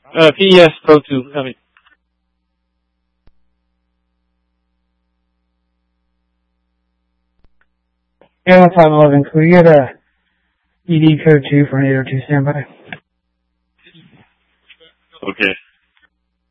PES Pro 2, coming. Airline 511, could we get a ED code 2 for an 802 standby? Okay.